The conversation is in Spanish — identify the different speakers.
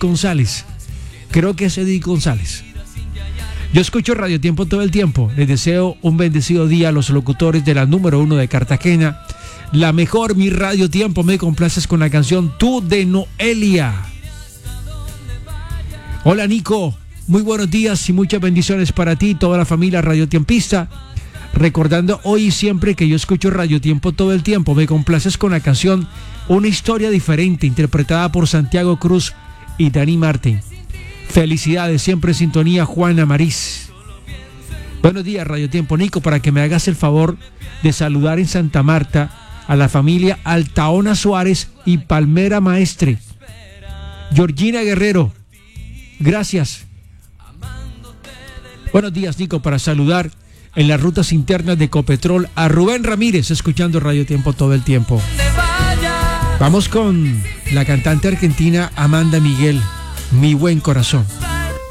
Speaker 1: González. Creo que es Edith González. Yo escucho Radio Tiempo todo el tiempo. Les deseo un bendecido día a los locutores de la número 1 de Cartagena. La mejor, mi Radio Tiempo. Me complaces con la canción Tú de Noelia. Hola Nico, muy buenos días y muchas bendiciones para ti y toda la familia radiotiempista. Recordando hoy y siempre que yo escucho Radio Tiempo todo el tiempo. Me complaces con la canción Una historia diferente, interpretada por Santiago Cruz y Dani Martín. Felicidades, siempre en sintonía, Juana Marís. Buenos días, Radio Tiempo. Nico, para que me hagas el favor de saludar en Santa Marta a la familia Altaona Suárez y Palmera Maestre. Georgina Guerrero, gracias. Buenos días, Nico, para saludar en las rutas internas de Ecopetrol a Rubén Ramírez, escuchando Radio Tiempo todo el tiempo. Vamos con la cantante argentina Amanda Miguel, Mi Buen Corazón.